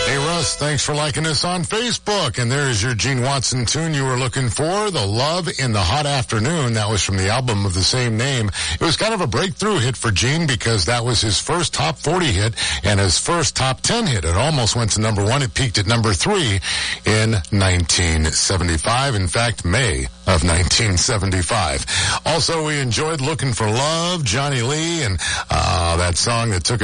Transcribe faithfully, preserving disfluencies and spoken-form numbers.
Hey, Russ, thanks for liking us on Facebook. And there's your Gene Watson tune you were looking for, The Love in the Hot Afternoon. That was from the album of the same name. It was kind of a breakthrough hit for Gene because that was his first top forty hit and his first top ten hit. It almost went to number one. It peaked at number three in nineteen seventy-five. In fact, May of nineteen seventy-five. Also, we enjoyed Looking for Love, Johnny Lee, and uh, that song that took